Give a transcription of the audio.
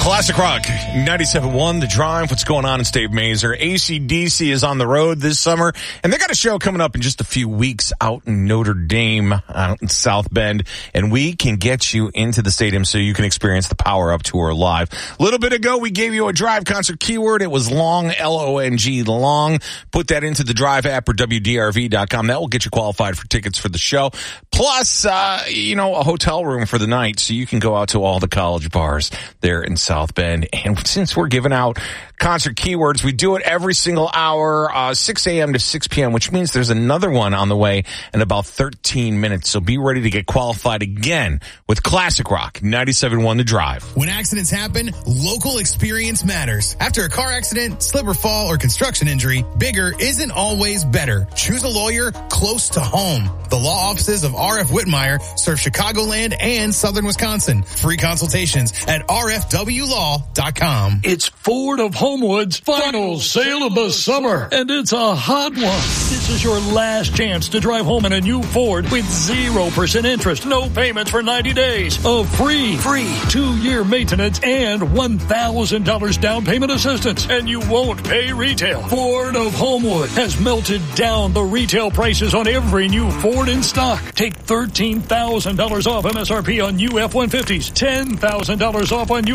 Classic Rock 97.1 The Drive. What's going on? It's Dave Mazer. AC/DC is on the road this summer, and they got a show coming up in just a few weeks out in Notre Dame, out in South Bend, and we can get you into the stadium so you can experience the Power Up Tour live. A little bit ago, we gave you a Drive concert keyword. It was long, L-O-N-G, long. Put that into the Drive app or WDRV.com. That will get you qualified for tickets for the show. Plus, a hotel room for the night so you can go out to all the college bars there in South Bend. And since we're giving out concert keywords, we do it every single hour, 6 a.m. to 6 p.m., which means there's another one on the way in about 13 minutes. So be ready to get qualified again with Classic Rock 97.1 The Drive. When accidents happen, local experience matters. After a car accident, slip or fall, or construction injury, bigger isn't always better. Choose a lawyer close to home. The law offices of R.F. Whitmire serve Chicagoland and Southern Wisconsin. Free consultations at rfwlaw.com. It's Ford of Homewood's final sale of the summer, and it's a hot one. This is your last chance to drive home in a new Ford with 0% interest, no payments for 90 days, a free 2-year maintenance, and $1,000 down payment assistance, and you won't pay retail. Ford of Homewood has melted down the retail prices on every new Ford in stock. Take $13,000 off MSRP on new F-150s, $10,000 off on new